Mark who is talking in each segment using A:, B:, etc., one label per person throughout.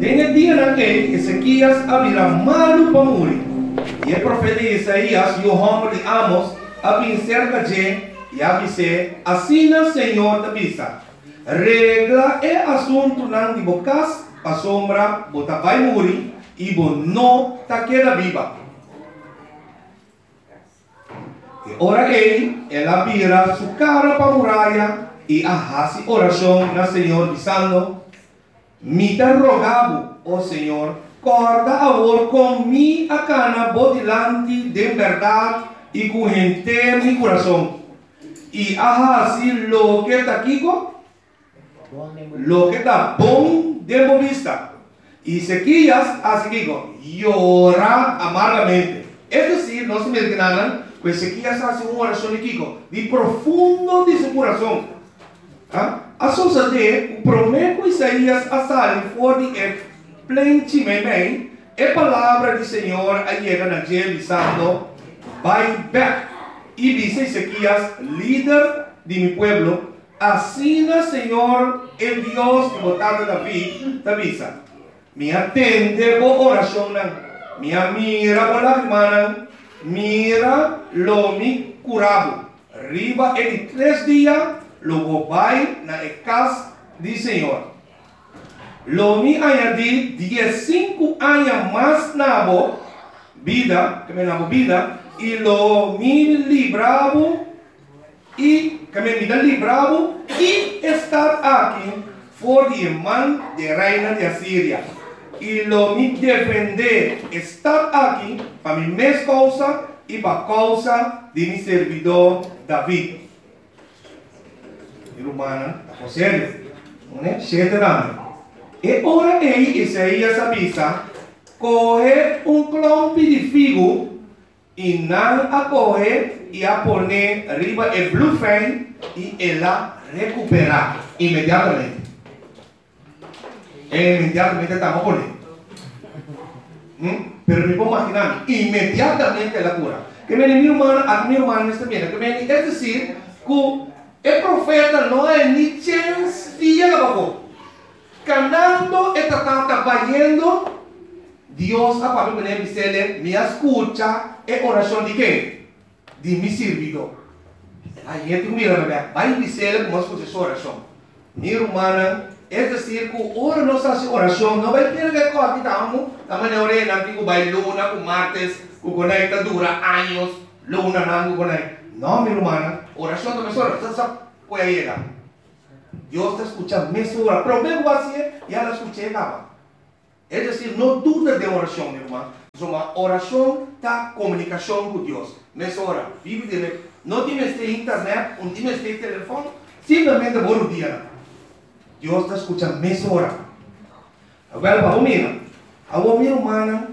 A: En el día en aquel, Ezequías abrirá malo para morir. Y el profeta Isaías y o hombre de Amos a pincer allí y a dizer, assim o Senhor te avisa, regla é assunto não de bocas, a sombra, bota vai morrer e bo não ta queda viva. E ora ela vira sua cara para a muralha e hace oração na Senhor dizendo, me te rogavo, ó Senhor, corda agora com mi a cana bodilante de verdade e com gente mi coração. Y así lo que está aquí, lo que está bom de vista. Y Ezequías así digo, llora amargamente. Es decir, no se me entiendan, pues Ezequías hace una oración de profundo de su corazón. A sociedade promete Isaías a sair fora de plenamente a palavra do Senhor a llegar na dia dizendo, vai back. Y dice Ezequías, líder de mi pueblo, así el Señor, el Dios que votado David, te avisa. Me atende por oración, me mira por la hermana, mira lo mi curado. Arriba en 3 días, lo voy a la casa del Señor. Lo mi añadí 15 años más nabo, vida, que me nabo vida, y lo mi libravo y que me libravo y estar aquí por el man de reina de Asiria y lo mi defender estar aquí para mi mes causa y para causa de mi servidor David. Mi hermana, a José, ¿no? 7 años. Y ahora Isaías avisa, coge un clompi de figo y nan a coger y a poner arriba el blue frame y ella recupera inmediatamente. Inmediatamente estamos poniendo. Pero me puedo imaginar, inmediatamente la cura. Que mi hermana está viendo. Es decir, que el profeta no hay ni chance de abajo. Cantando, está trabajando. Dios a papel que dice, me escucha es oración de qué? De mi servidor. Ahí tú mira, va a decir como escucha su oración. Mi hermana, es decir, que ahora no se hace oración, no va a tener que contamos, la manera que va a luna, con martes, con esta dura años, luna, nango, con no, mi hermana, oración de mesura, usted puede llegar. Dios te escucha mesura, pero me voy a decir, ya la escuché, nada. Es decir, no duda de oración, mi hermano. Es una oración da comunicación con Dios. Mesora, vive de no tienes internet, no tienes teléfono, simplemente por un día. Dios te escucha mesora. Agora, para mi hermana,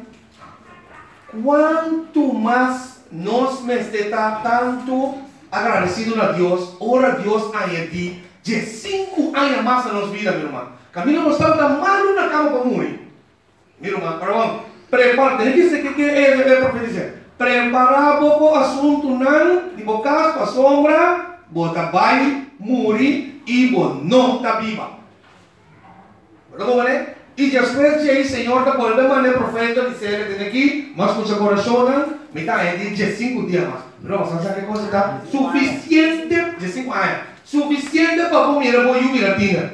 A: cuanto más nos me está tanto agradecido a Dios, ora Dios añadí de 5 años más en nuestra vida, mi hermano. Camino no está tan mal en la cama para morir. Mi hermano, perdón, prepara, tem que ser que é profecia. Preparar o assunto não, de bocas para sombra, bota vai morrer e não está viva. Como é? E depois de aí, Senhor, da volta maneira profeta dizer tem aqui, mas com seu coração, me está aí de 5 dias mais. Não, você sabe que coisa está suficiente de 5 anos, suficiente para comer a boa e latina.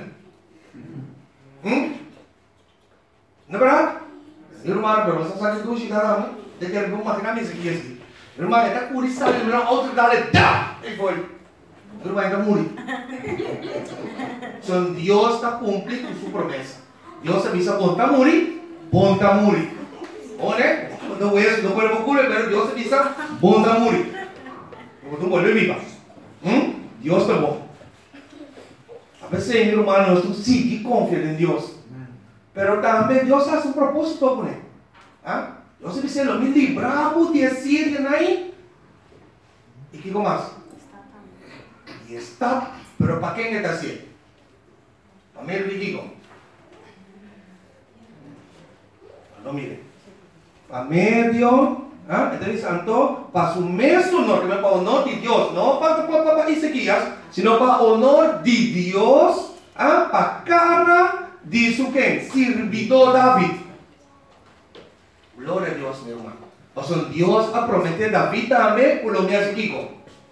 A: Não é verdade? Irmão, pero você sabe que hoje cara, de que ele vai matar mesmo aqui. Irmão, está curioso, ele não outro dale dá, e foi. Irmão, está morrer. Então Deus está cumprindo sua promessa. Deus avisa, bom está morrer. Olha, não é, não pode ocorrer, mas Deus avisa, bom está morrer. Não pode viver. Deus está bom. A veces, mi hermano, tú sí confías en Dios. Pero también Dios hace un propósito con él. Dios dice, lo me libramos de Asiria ahí. ¿Y qué más? Y está. Pero ¿para quién está haciendo? Para mí el digo. No mire. Para medio. Entonces santo, para su mesmo honor, que me para honor de Dios, no para Ezequías, sino para honor de Dios, para cara dice que sirvió David. Gloria a Dios, mi hermano. O sea, Dios ha prometido a David también, por lo mío Kiko.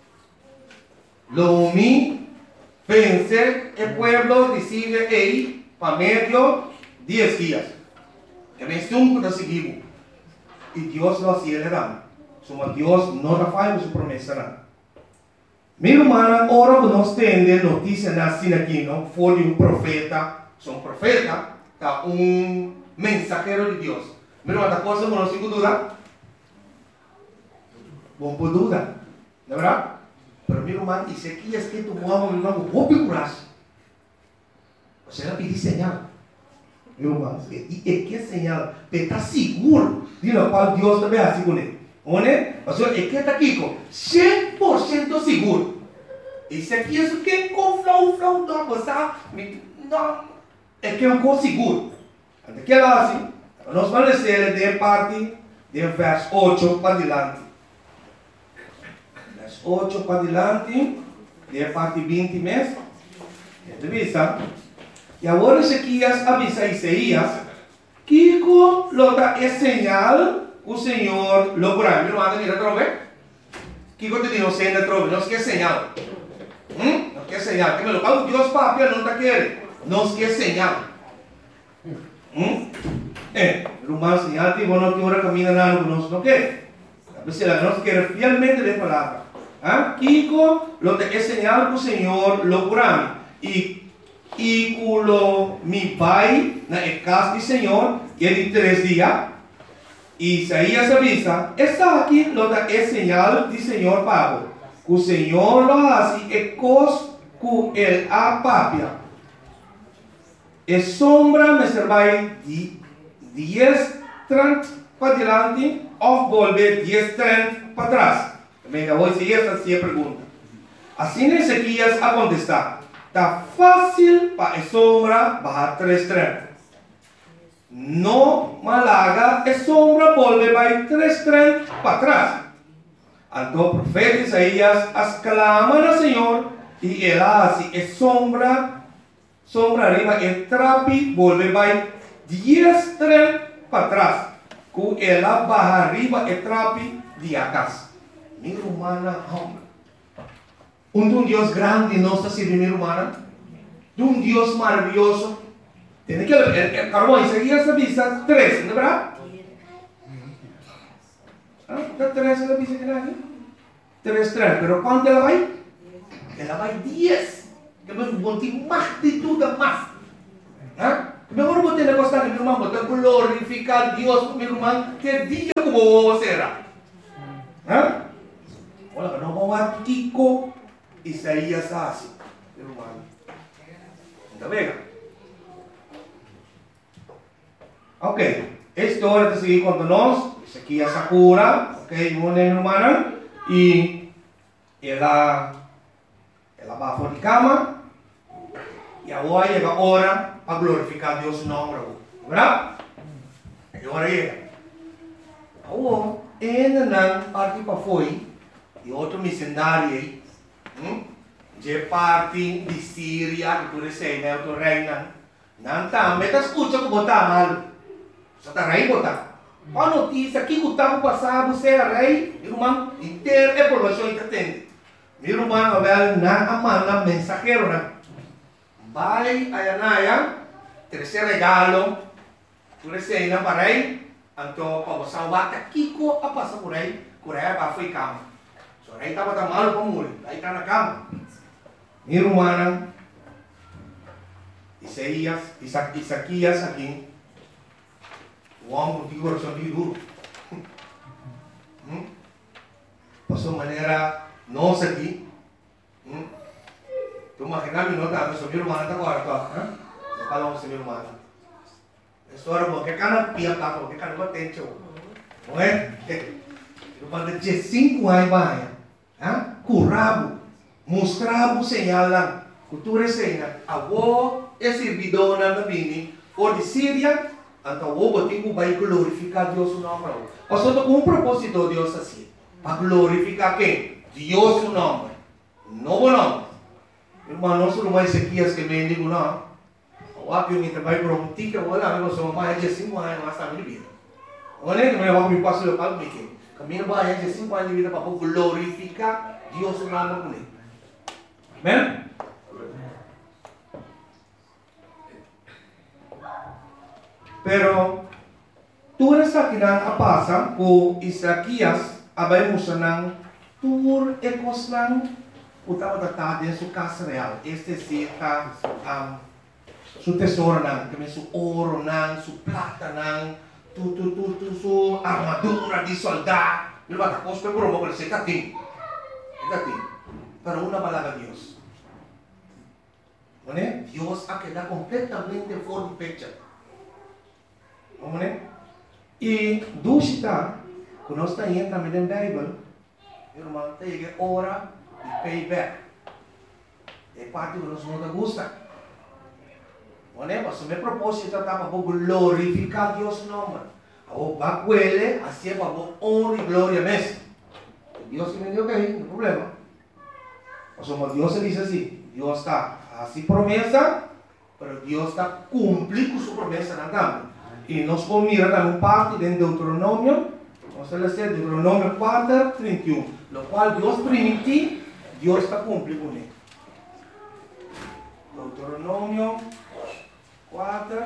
A: Lo mío, pensé, el pueblo decide ahí, para medio, 10 días. Que me estuvo de seguir. Y Dios lo hacía le dan. Somos Dios no falla su promesa. ¿No? Mi hermana, ahora nos tiene noticias así aquí, ¿no? Fue de un profeta, son profeta, un mensajero de Dios. Mi hermana, cosa no tengo duda. Bom por duda, ¿no verdad? Pero mi hermano, y si aquí es que tu mamá me dijo, vos picuras. O sea, le pedí señal. Mi hermano, y que señal, pero está seguro de lo cual Dios te ve así con él. O sea, es que está aquí con 100% seguro. Y si aquí es que con flow, no, pues no, es que es un co seguro. Antes que ela assim, nós vamos ler de parte de verso 8 para adelante. Verso 8 para adelante, de parte 20 mesmo. Entrevista. E agora Ezequias avisa a Isaías que lo da é señal o Senhor lo curará. Meu irmão, mira outra vez. Que te digo, sendo outra vez, não quer señal. Não quer señal. Que me lo pago Deus papel não está querendo. Não quer señal. Rumah señal que bueno que ahora camina nada conosco, ¿no qué? A veces la nos quiere fielmente de palabra. Kiko lo te es señal que el Señor lo curame. Y culo mi pai na casa del Señor que de 3 días. Isaías avisa, está aquí lo te es señal del Señor Pablo. Que el Señor lo hace e cos que el apapia. Es sombra me servirá 10:30 para adelante o volver 10:30 para atrás. Venga, hoy si esta sí pregunta. Así Ezequias a contestar. Está fácil para a sombra bajar 3:30. No malaga, a sombra volver vai 3:30 para atrás. Então o profeta Isaías as clama ao Senhor e ele assim, a sombra arriba, el trapi volve vai 10:30 para trás. Com ela baja arriba, el trapi de atrás. Mi hermana, un Dios grande não está sirviendo, mi hermana. Un Dios maravilloso. Tiene que el carbón, Isaías avisa 3, ¿no es verdad? ¿Está 3 la avisa que nadie? 3:30, pero ¿cuánto ela vai? Ela vai 10. Que me botar mais de tudo, mais. Que me vou botar negócio da minha irmã, botar glorificar Deus, minha irmã, que dia como será. Olha, não vamos a Kiko, Isaías assim, minha irmã. Está bem? Ok, esta hora de seguir com nós, Ezequias Sakura, ok, minha irmã, e ela vai fora de cama e agora chega a hora para glorificar Deus em nome, verdade? E agora chega. Agora, ainda não parte para foi e outro missionário aí, de parte de Síria, que tu recebe, né, outro reina, não está, mas escuta que botar mal, só está rei botar. A notícia que o estava passado, você é rei, irmão, inteira é população entende. Meu irmão, na amana mensajero, né? Vai a Anaya, terceiro regalo, por esse aí, não parei, então, para você bata Kiko, a passar por aí para foi cama. Só aí estava tão malo para morrer, aí está na cama. Meu irmão, Isaías aqui, o homem que coração de duro. Passou maneira nossa aqui. Tu imaginas que não está, mas o meu irmão está agora, tá? Eu falo com o meu irmão. A história boa, que cada pia tá, que cada batente, não é? Eu falo de 5 anos vai, curabo, mostrava o sinal lá, cultura cena, avô esse servidor na Bini, ou de Síria, então o botico vai glorificar Deus no nome. Ou seja, com propósito Deus assim, para glorificar quem? Deus no nome. Novo nome. Irmão, não sou mais Ezequias que me digo não. Wapio mi trabalho por um tique, eu olho, eu sou mais de 5 anos, mas está minha vida. Olha, que eu me passo o palco, que caminho mais de 5 anos de vida para glorificar Deus no nome com ele. Amém? Pero tudo isso aqui não passa com Isaías, abrimos não, tudo é coisa o estava tratado em sua casa real. Este sim está su tesouro não, também su ouro não, su plata não, su armadura de soldado. Ele vai estar costa por uma coisa, está tem, para uma palavra de Deus. Não é? Deus aqui dá completamente fora de picture. Não é? E dúvida, quando nós estamos entrando na Bíblia, irmão, tem hora de payback. É parte que nós não gosta. Não é? Mas o meu propósito é para glorificar Deus nome. O bacuele, assim é para honra e glória mesmo. Deus que me deu que não tem problema. Mas como Deus diz assim, Deus está assim promessa, mas Deus está cumprindo sua promessa na também. E nós vamos mirar uma parte de Deuteronômio, nós vamos ler Deuteronômio 4, 31, no qual Deus permitiu, Deus está cumprindo com ele. Deuteronômio 4,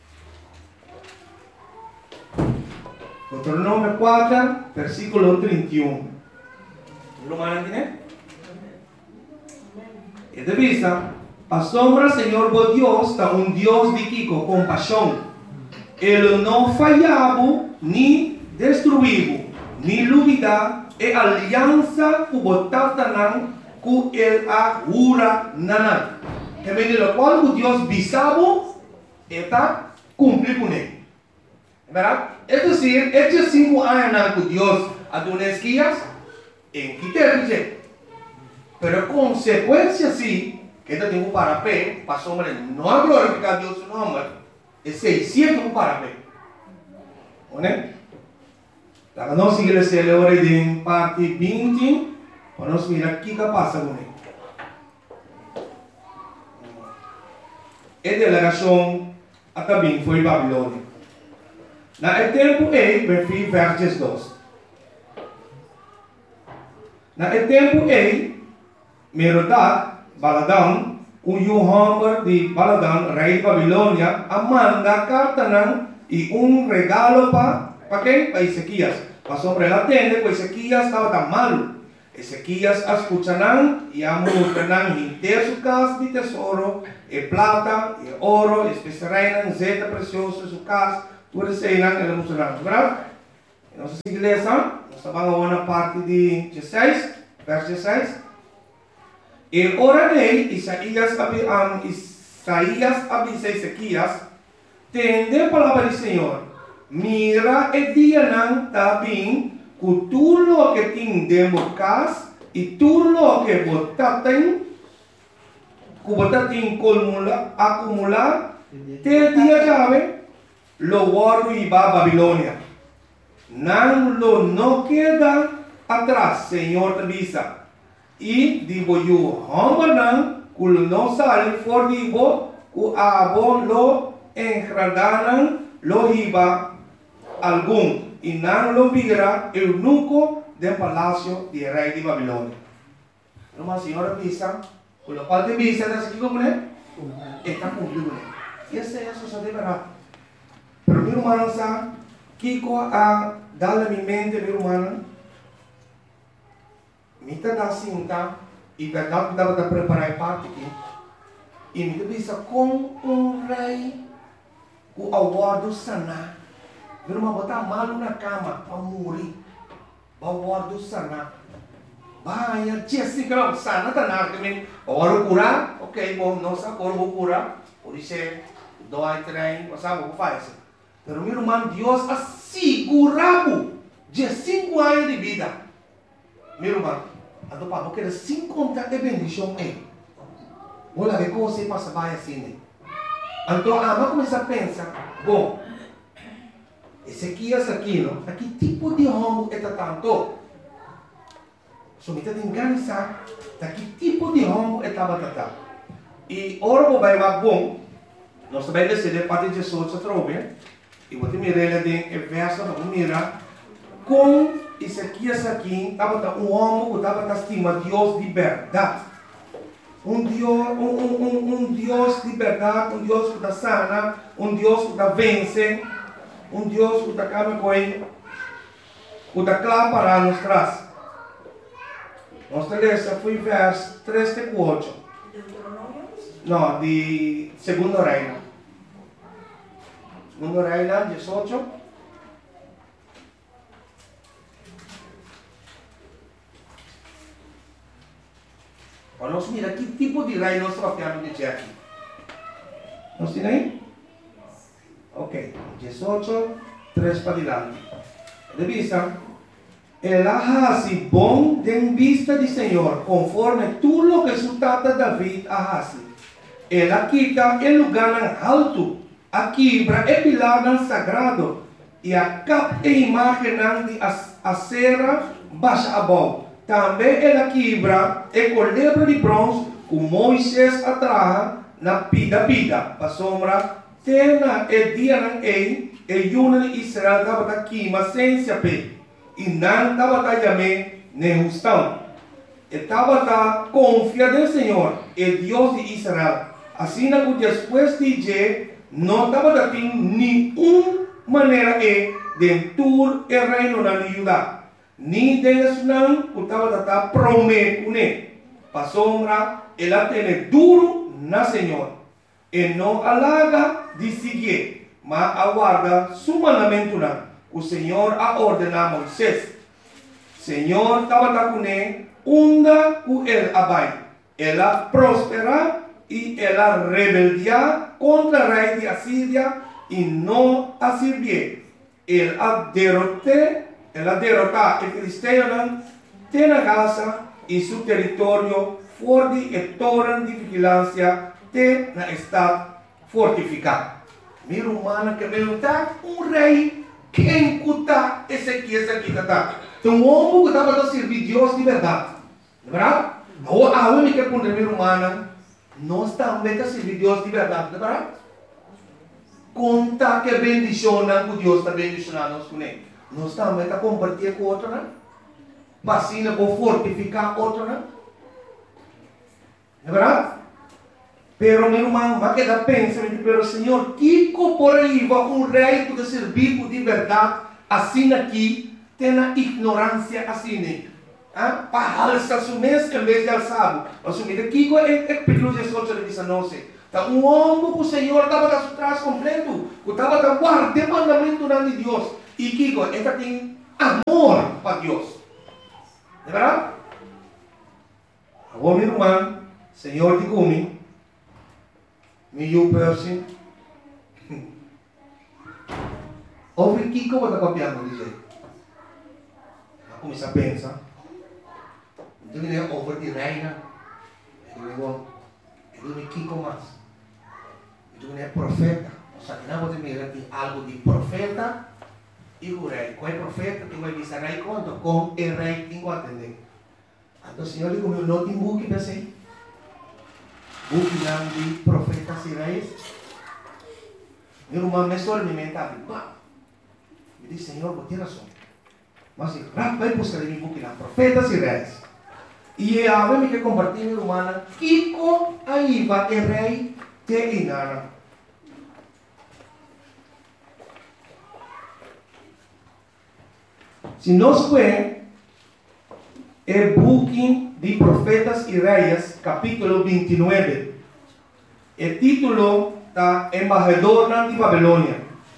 A: Deuteronômio 4, versículo 31. Lo mandan, né? E de vista, a sombra, Senhor, vos Deus, está Deus de que com compaixão. Ele não falhava, nem destruiu, nem duvida, e aliança que botaram com ele a jura nanã. Também o qual Deus bisava, está cumprindo com ele. É verdade? É dizer, estes 5 anos que Deus a donesquias, em que teve, pero consequência sim, que ele tem para pé, para sombra, não glorificar Deus no nome. É 600 para bem. Né? Então, nós igreja agora em parte 20, nós mirar o que passa com ele. A delegação também foi Babilônia. Na tempo aí, versos 2. Na tempo aí, Merodach, Baladão, o Hammer de Baladan, rei de Babilônia, manda carta e regalo para quem? Para Ezequias. Passou para ela atender, porque Ezequias estava tão malo. Ezequias escuta e amor inteiro sua casa de tesouro, e plata, e ouro, especiaria, zeta precioso, sua casa, tudo isso aí ele mostrou, verdade? Nossa igreja, nós estamos na parte de 16, verso 16. E ora dele, Isaías avisa Ezequias, tende a palavra do Senhor, mira e dia não está bem, com tudo o que tem dentro de casa, e tudo o que você tem acumular, te dia chave, lo guardo e va a Babilônia. Não queda atrás, Senhor te avisa. E digo eu, Hambanan, que não sale for digo, que abo lo engradaram, lo riba algum, e não lo vira eunuco del palácio de rei de Babilônia. Uma senhora visa, com o qual te visa, está aqui como é? Está cumprido. E essa é a sociedade verdade. Pero meu irmão sabe, Kiko a dar a minha mente, meu irmão, Mita da cinta e verdade que estava a preparar parte aqui. E me bisa com rei o aguardo sana. Viu uma botar malo na cama para morrer. O aguardo sana. Vai, Jessica, sana tá na também. Agora curar, ok, bom, nossa, agora vou curar. Por isso dói trem, sabe o que faz? Pero meu irmão, Deus assegurava de 5 anos de vida. Meu irmão. Então, para porque sem contar é bendição aí. Olha que coisa passa bem assim. Então, vamos começar a pensar, bom, Ezequias aquilo, que tipo de homem é tanto? So, kita tinggal sa, que tipo de homem é tratado. E ora vai bom, nós também decidimos para 18 trove. E vou te mirar em verso, vamos mirar. Com Ezequias aqui, estava um homem que estava estima Deus de verdade. Um Deus de verdade, um Deus que está sana, um Deus que está vence, um Deus que está calma com ele, que está claro para nos traz. Nossa letra foi verso 3 e 4. Não, de Segundo Reino. Segundo Reino, 18. Nós mira que tipo de rei nós tratamos de dizer aqui. Nós temos aí? Ok. 18, 3 para diante. De vista, el Ahasi bom de vista de Senhor, conforme tudo lo que su tata David Ahasi. Ela quita el lugar alto, a quebra e pilar sagrado, e a cap e imagem de acera baixa abaixo. Também ela quebra e colebra de bronze que Moisés atraja na pida, para sombra, tena e dia na e yuna de Israel estava aqui, mas sem saber. E não estava também nem justão. Estava confiando no Senhor, e Deus de Israel. Assim que depois de dizer, não estava tendo nenhuma maneira de tur e reino na Judá. Ni Deus não estava prometendo. Para sombra, ela tem duro na Senhor. E não alaga de seguir, mas aguarda su mandamento. O Senhor a ordenar a Moisés. Senhor estava com ele, unda com ele abai. Ela prospera e ela rebeldia contra o rei de Assíria e não a servir. Ela derrota o filisteu tem a Gaza e seu território forte e torre de vigilância tem na estado fortificado. Minha humana que perguntar rei quem cuta Ezequias aqui está. Então o homem que estava a servir Deus de verdade, verdade? A homem que é minha humana nós também a servir Deus de verdade, verdade? Conta que bendicionam que Deus está bendicionando nós com ele. Nós também a compartilhar com outro, né? Vacina para fortificar outro, né? É verdade? Pero meu irmão, vai quedar pensando, pero Senhor, que por aí vai rei que servir de verdade, assim aqui, tem a ignorância assim, para alçar su mês em vez de alçar. Assumir aqui é pelo Jesus de 19. Então, homem que o Senhor estava atrás completo, que estava guardando o mandamento de Deus, e que ele tem amor para Deus. É verdade? Agora, meu irmão, Senhor de comigo, me person. Ouve que eu vou copiando dizer. Eu comecei a pensar. Então ele é over de reina. Ele é Kiko mais. Então ele é profeta. Só que não pode mirar de algo de profeta e o rei. Qual é profeta? Tem que dizer rei quanto com o rei tem que atender. Então o Senhor diz como eu não tenho buque para ser. Buque de profetas e reis. Meu irmão me experimenta. Me diz Senhor, vou ter razão. Mas vai buscar em buque de profetas e reis. E a mim que compartilhar meu irmão, Kiko aí vai o rei te inara. Se nós vemos o buque de Profetas e Reis, capítulo 29, o título está Embajador de Babilônia.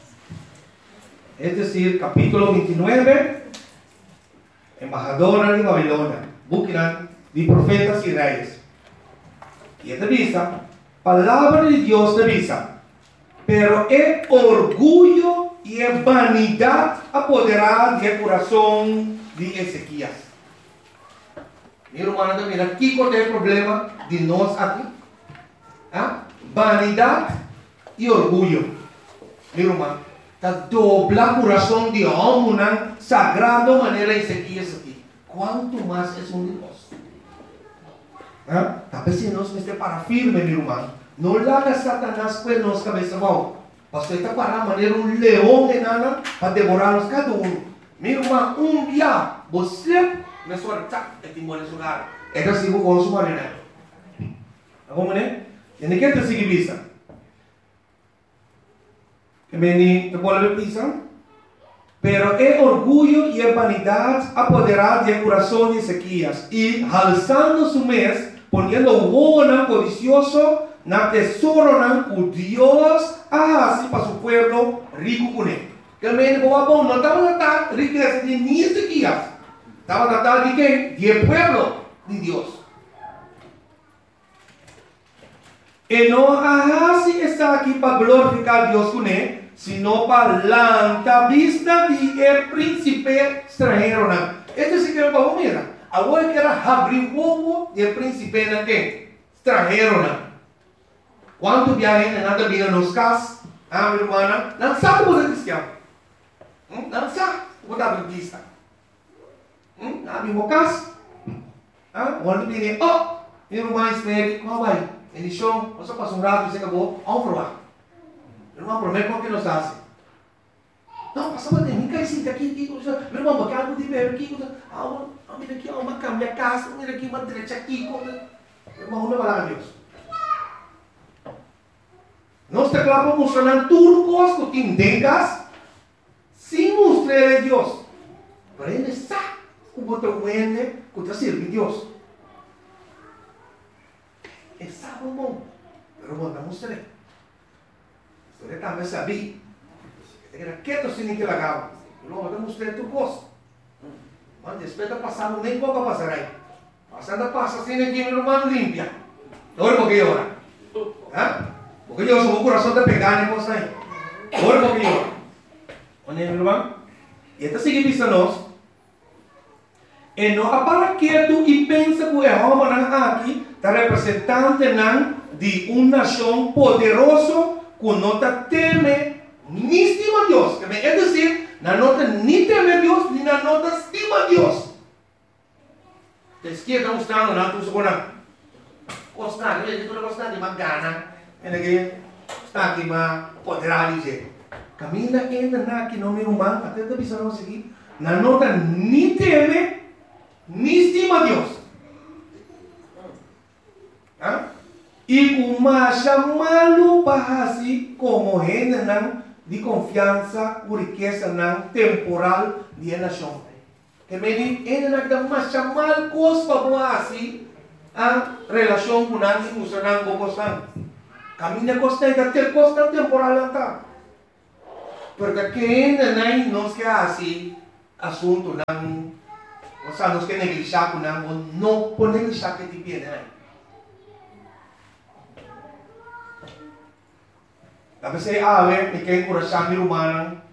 A: É decir, capítulo 29, Embajador de Babilônia, buque de Profetas e Reis. E esta vista, palavra de Deus te visa, pero é orgulho e é vanidade apoderada do coração de Ezequias. Meu irmão, mira, aqui qual é o problema de nós aqui? Vanidade e orgulho. Meu irmão, está dobla o coração de homem sagrado maneira Ezequias aqui. Quanto mais é um de nós? Talvez se nós estejamos para firme, meu irmão, No larga Satanás pues nos cabeça mal. Pastor está para maneira leão enana para devorar-nos cada Meu irmão, dia você me sorta e te mora lugar. É assim que eu consumo né? Como né? E nem quer seguir vista. Que me te pode ver vista? Pero é orgulho e vanidade apoderado de coração de Ezequias e alçando su mês, poniendo o codicioso na tesouro o Dios assim para su pueblo rico com ele. Que me bom, não estava tratando riqueza de ni Ezequias, estava tratando de quem? De pueblo de Deus. E não assim está aqui para glorificar Deus com ele, sino para la vista de el príncipe extranjero. Esto sí que es para mira. Agora que era abrir o de príncipe extranjero. Quanto viajem nada vira nos cas, minha irmã, não sabe o que é cristiano. Não sabe o que é adventista. Não vimos cas. Quando vem, minha irmã espere, como vai? Ele chama, você passa rato e você acabou, vamos provar. Irmão, prometo que nos hace. Não, passava de mim, cai sim, aqui, meu irmão, porque algo de ver aqui, mira aqui, uma cama, casa, mira aqui, uma direita aqui, meu irmão, não vai lá, Deus. Nós te clavamos mostrando tudo costo que tengas, sem mostrar a Deus. Para ele sabe o botão que te sirve Deus. Ele sabe, irmão, pero não mostrei. Você também sabia. Você era quieto sem que lagava. Não, vamos mostrar tu gosto. Mas depois de passar, nem pouco passar aí. Passando passa sem que meu irmão limpia. Olha porque ora. Porque eu sou o coração de pegar nem coisa aí. Olha porque ora. Olha meu irmão. E esta sigue vista nós. E não para quieto e pensa que o Jeová aqui está representante de uma nação poderosa que não teme ni estima a Deus. É dizer, não nem teme a Deus, nem não estima a Deus. A esquerda não está no tu segura. Gostar, ele tudo gostar de magana. Ele está aqui mas poderá dizer. Camila ainda na que não me humano, até te avisando aqui, não nem teme ni estima a Deus. E uma chamá-lo para assim como gente de confiança, por riqueza temporal de nação. Que me diz, ele não dá uma chamar coisa para assim a relação com a indústria não gostam. Caminha costa e até costa temporal lá. Porque quem não quer assim assunto não, ou seja, não quer negligenciar com não pode negligenciar que te pede. Tapi saya awet, ni kain kurasa mi rumah